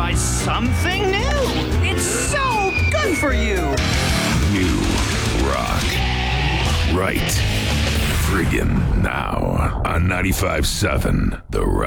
try something new. It's so good for you. New rock. Right. Friggin' now. On 95.7 The Rock.